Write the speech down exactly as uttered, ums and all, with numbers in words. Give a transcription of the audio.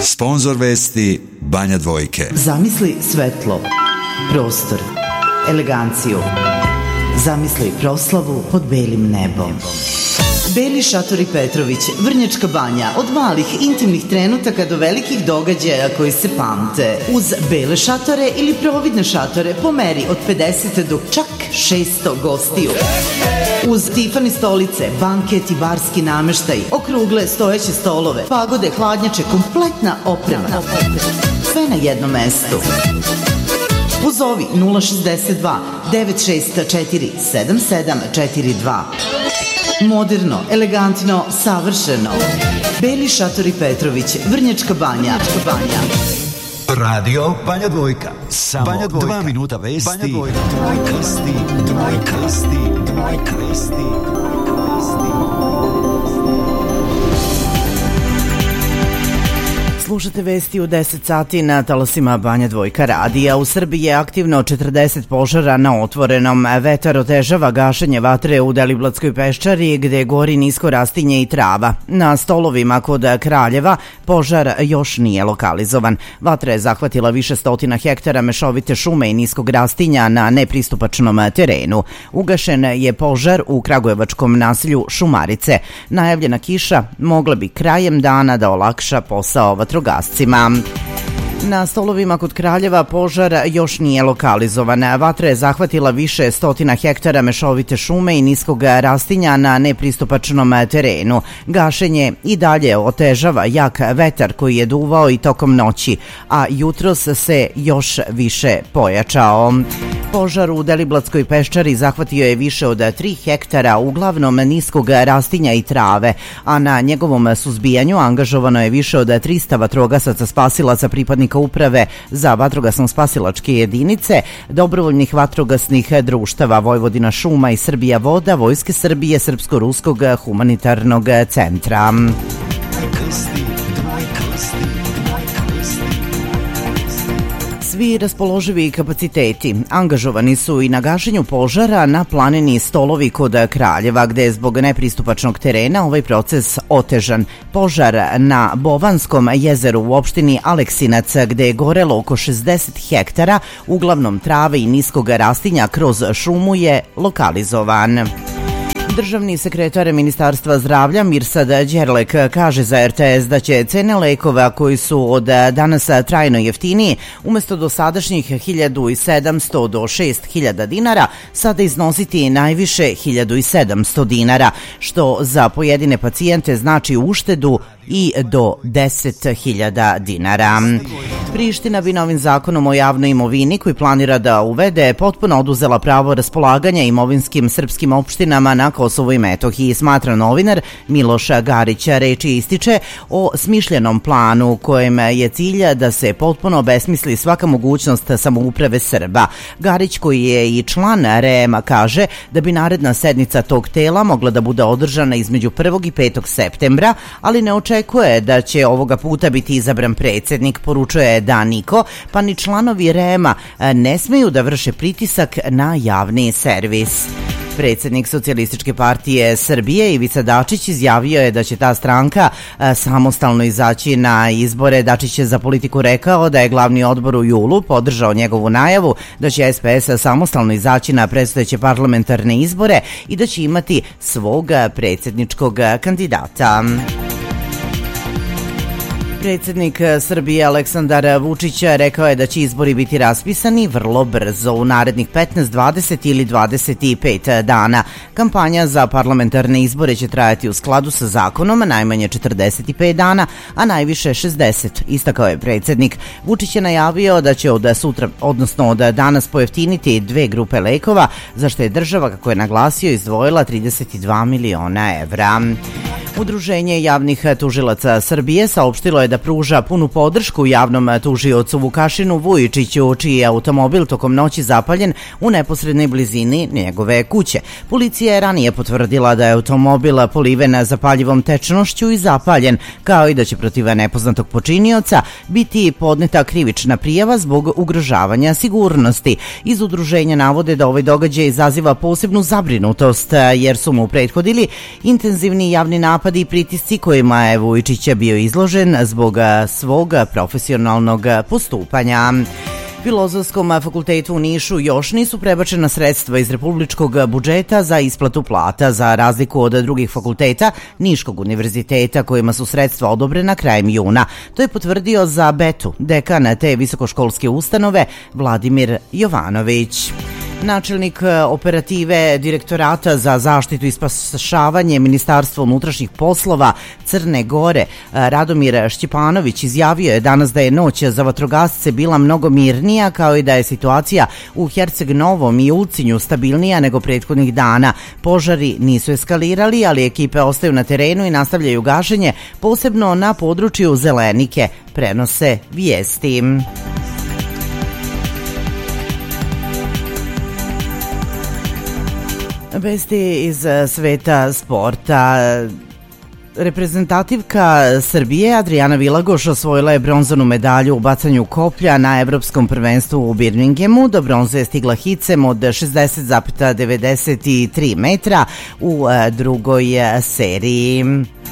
Sponzor vesti Banja Dvojke. Zamisli svetlo, prostor, eleganciju. Zamisli proslavu pod belim nebom. Beli šatori Petrović, Vrnjačka Banja, od malih intimnih trenutaka do velikih događaja koji se pamte. Uz bele šatore ili providne šatore po meri od pedeset do čak šesto gostiju. Uz Tiffany stolice, banket i barski nameštaj, okrugle stojeće stolove, pagode, hladnjače, kompletna oprema. Sve na jednom mestu. Pozovi nula šezdeset dva devet šest četiri sedam sedam četiri dva. Moderno, elegantno, savršeno. Beli šatori Petrović, Vrnjačka Banja. Radio Banja Dvojka. Samo Banja Dvojka. dva minuta vesti. Banja Dvojka. Dvojka. Vesti. Dvojka. Vesti. Dvojka. Vesti. Slušate vesti u deset sati na talasima Banja Dvojka radija. U Srbiji je aktivno četrdeset požara na otvorenom. Vetar otežava gašenje vatre u Deliblatskoj peščari gde gori nisko rastinje i trava. Na stolovima kod Kraljeva požar još nije lokalizovan. Vatra je zahvatila više stotina hektara mešovite šume i niskog rastinja na nepristupačnom terenu. Ugašen je požar u kragujevačkom naselju Šumarice. Najavljena kiša mogla bi krajem dana da olakša posao vatrogascima. Na stolovima kod Kraljeva požar još nije lokalizovan. Vatra je zahvatila više stotina hektara mešovite šume i niskog rastinja na nepristupačnom terenu. Gašenje i dalje otežava jak vetar koji je duvao i tokom noći, a jutros se još više pojačao. Požar u Deliblatskoj peščari zahvatio je više od tri hektara uglavnom niskog rastinja i trave, a na njegovom suzbijanju angažovano je više od trista vatrogasaca spasilaca pripadnika Uprave za vatrogasno-spasilačke jedinice, dobrovoljnih vatrogasnih društava Vojvodina šuma i Srbija voda, Vojske Srbije, Srpsko-ruskog humanitarnog centra. Svi raspoloživi kapaciteti angažovani su i na gašenju požara na planini Stolovi kod Kraljeva, gde je zbog nepristupačnog terena ovaj proces otežan. Požar na Bovanskom jezeru u opštini Aleksinac, gde je gorelo oko šezdeset hektara, uglavnom trave i niskog rastinja kroz šumu, je lokalizovan. Državni sekretar Ministarstva zdravlja Mirsad Đerlek kaže za er te es da će cene lekova koji su od danas trajno jeftiniji umesto dosadašnjih hiljadu sedamsto do šest hiljada dinara sada iznositi najviše hiljadu sedamsto dinara, što za pojedine pacijente znači uštedu i do deset hiljada dinara. Priština bi novim zakonom o javnoj imovini koji planira da uvede potpuno oduzela pravo raspolaganja imovinskim srpskim opštinama na Kosovu i Metohiji, smatra novinar Miloš Garić. Reči ističe o smišljenom planu kojem je cilj da se potpuno obesmisli svaka mogućnost samouprave Srba. Garić, koji je i član er e em-a, kaže da bi naredna sednica tog tela mogla da bude održana između prvog i petog septembra, ali ne očekuje da će ovoga puta biti izabran predsjednik. Poručuje da niko, pa ni članovi er e em-a ne smeju da vrše pritisak na javni servis. Predsjednik Socijalističke partije Srbije Ivica Dačić izjavio je da će ta stranka samostalno izaći na izbore. Dačić je za Politiku rekao da je glavni odbor u julu podržao njegovu najavu da će es pe es samostalno izaći na predstojeće parlamentarne izbore i da će imati svog predsjedničkog kandidata. Predsjednik Srbije Aleksandar Vučić rekao je da će izbori biti raspisani vrlo brzo, u narednih petnaest, dvadeset ili dvadeset pet dana. Kampanja za parlamentarne izbore će trajati u skladu sa zakonom najmanje četrdeset pet dana, a najviše šezdeset, istakao je predsjednik. Vučić je najavio da će od sutra, odnosno od danas, pojeftiniti dve grupe lekova, za što je država, kako je naglasio, izdvojila trideset dva miliona evra. Udruženje javnih tužilaca Srbije saopštilo je da pruža punu podršku javnom tužiocu Vukašinu Vujičiću, čiji je automobil tokom noći zapaljen u neposrednoj blizini njegove kuće. Policija je ranije potvrdila da je automobil poliven zapaljivom tečnošću i zapaljen, kao i da će protiv nepoznatog počinioca biti podneta krivična prijava zbog ugrožavanja sigurnosti. Iz udruženja navode da ovaj događaj izaziva posebnu zabrinutost, jer su mu prethodili intenzivni javni napadi i pritisci kojima je Vujičić bio izložen zbog zbog svog profesionalnog postupanja. Filozofskom fakultetu u Nišu još nisu prebačena sredstva iz republičkog budžeta za isplatu plata, za razliku od drugih fakulteta Niškog univerziteta kojima su sredstva odobrena krajem juna. To je potvrdio za Betu dekan te visokoškolske ustanove Vladimir Jovanović. Načelnik operative Direktorata za zaštitu i spašavanje Ministarstva unutrašnjih poslova Crne Gore Radomir Šćepanović izjavio je danas da je noć za vatrogasce bila mnogo mirnija, kao i da je situacija u Herceg Novom i Ulcinju stabilnija nego prethodnih dana. Požari nisu eskalirali, ali ekipe ostaju na terenu i nastavljaju gašenje, posebno na području Zelenike, prenose vijesti. Vesti iz sveta sporta. Reprezentativka Srbije Adriana Vilagoš osvojila je bronzanu medalju u bacanju koplja na Evropskom prvenstvu u Birminghamu. Do bronze je stigla hicem od šezdeset zarez devedeset tri metra u drugoj seriji.